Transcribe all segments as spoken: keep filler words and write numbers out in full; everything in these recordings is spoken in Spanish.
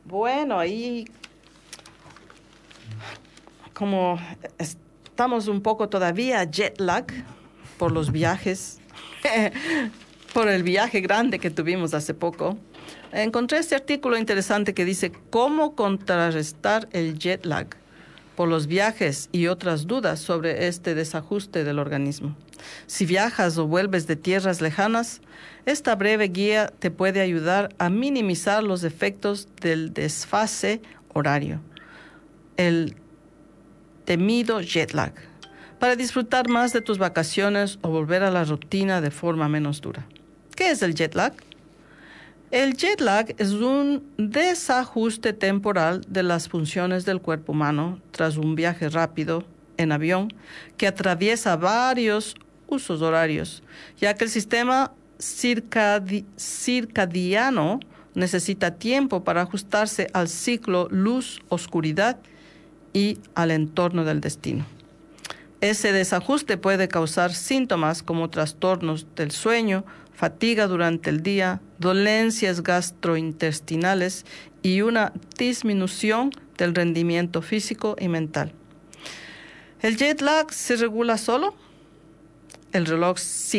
Bueno, ahí como estamos un poco todavía jet lag por los viajes, por el viaje grande que tuvimos hace poco, encontré este artículo interesante que dice cómo contrarrestar el jet lag por los viajes y otras dudas sobre este desajuste del organismo. Si viajas o vuelves de tierras lejanas, esta breve guía te puede ayudar a minimizar los efectos del desfase horario, el temido jet lag, para disfrutar más de tus vacaciones o volver a la rutina de forma menos dura. ¿Qué es el jet lag? El jet lag es un desajuste temporal de las funciones del cuerpo humano tras un viaje rápido en avión que atraviesa varios usos horarios, ya que el sistema circadi- circadiano necesita tiempo para ajustarse al ciclo luz-oscuridad y al entorno del destino. Ese desajuste puede causar síntomas como trastornos del sueño, fatiga durante el día, dolencias gastrointestinales y una disminución del rendimiento físico y mental. ¿El jet lag se regula solo? El reloj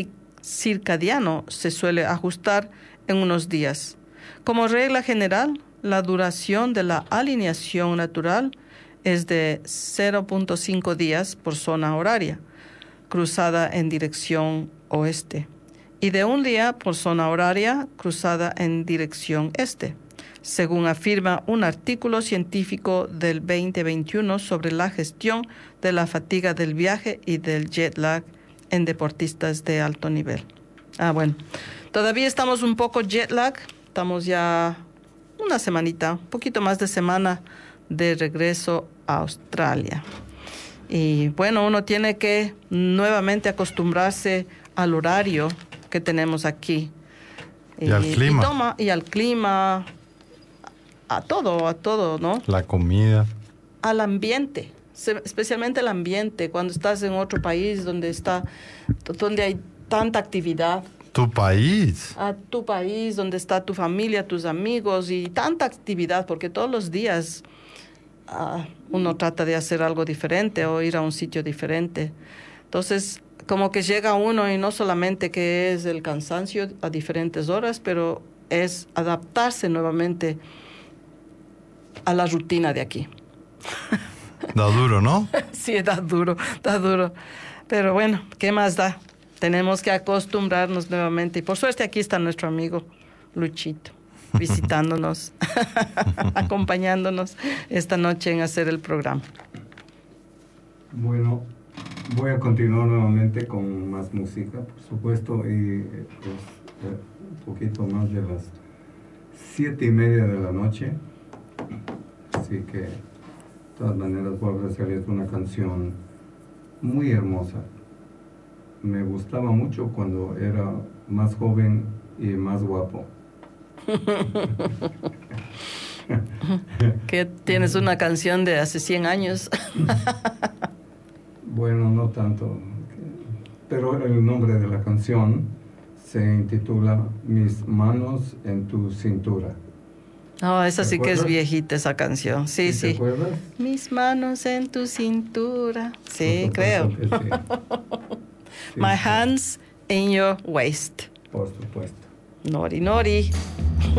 circadiano se suele ajustar en unos días. Como regla general, la duración de la alineación natural es de cero punto cinco días por zona horaria, cruzada en dirección oeste, y de un día por zona horaria cruzada en dirección este, según afirma un artículo científico del veinte veintiuno sobre la gestión de la fatiga del viaje y del jet lag en deportistas de alto nivel. Ah, bueno, todavía estamos un poco jet lag, estamos ya una semanita, un poquito más de semana de regreso a Australia. Y bueno, uno tiene que nuevamente acostumbrarse al horario que tenemos aquí. Y, y al clima. Y, toma, y al clima, a todo, a todo, ¿no? La comida. Al ambiente, especialmente el ambiente, cuando estás en otro país donde está, donde hay tanta actividad. Tu país. A tu país, donde está tu familia, tus amigos y tanta actividad, porque todos los días uh, uno trata de hacer algo diferente o ir a un sitio diferente. Entonces, como que llega uno y no solamente que es el cansancio a diferentes horas, pero es adaptarse nuevamente a la rutina de aquí. Da duro, ¿no? Sí, da duro, da duro. Pero bueno, ¿qué más da? Tenemos que acostumbrarnos nuevamente. Y por suerte aquí está nuestro amigo Luchito, visitándonos, acompañándonos esta noche en hacer el programa. Bueno, voy a continuar nuevamente con más música, por supuesto, y pues, un poquito más de las siete y media de la noche. Así que, de todas maneras, voy a ofrecerles una canción muy hermosa. Me gustaba mucho cuando era más joven y más guapo. ¿Que tienes una canción de hace cien años? Bueno, no tanto. Pero el nombre de la canción se intitula Mis manos en tu cintura. Oh, esa sí que es viejita, esa canción. Sí, sí. ¿Te acuerdas? Mis manos en tu cintura. Sí, creo. Sí. Sí, My sí. hands in your waist. Por supuesto. Nori, nori.